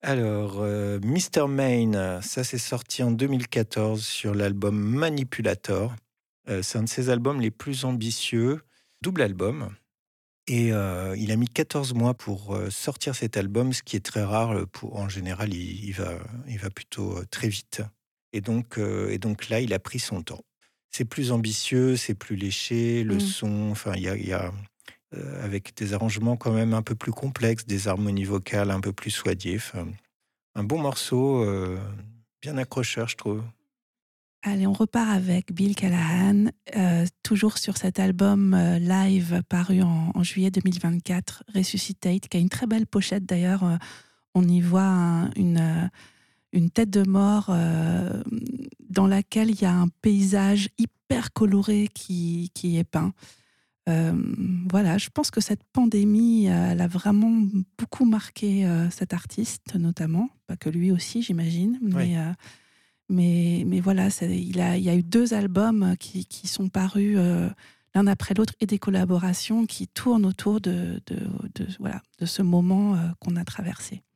Alors, Mr. Main, ça c'est sorti en 2014 sur l'album Manipulator. C'est un de ses albums les plus ambitieux, double album. Et il a mis 14 mois pour sortir cet album, ce qui est très rare. En général, il va plutôt très vite. Et donc là, il a pris son temps. C'est plus ambitieux, c'est plus léché, le Mmh. son, enfin, il y a avec des arrangements quand même un peu plus complexes, des harmonies vocales un peu plus soignées. Enfin, un bon morceau, bien accrocheur, je trouve. Allez, on repart avec Bill Callahan, toujours sur cet album live paru en juillet 2024, Resuscitate, qui a une très belle pochette d'ailleurs. On y voit une tête de mort dans laquelle il y a un paysage hyper coloré qui est peint. Voilà, je pense que cette pandémie, elle a vraiment beaucoup marqué cet artiste, notamment. Pas que lui aussi, j'imagine, Oui. mais voilà, il y a eu 2 albums qui sont parus l'un après l'autre, et des collaborations qui tournent autour voilà, de ce moment qu'on a traversé.